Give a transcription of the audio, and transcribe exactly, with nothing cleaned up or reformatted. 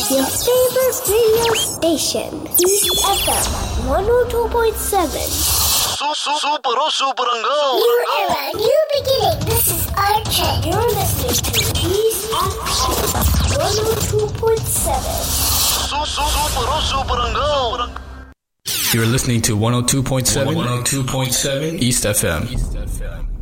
Your favorite radio station, East F M one oh two point seven. Super, super, New era, new beginning. This is our trend. You're listening to East F M one oh two point seven. Super, super, You're listening to one oh two point seven, one oh two point seven East F M.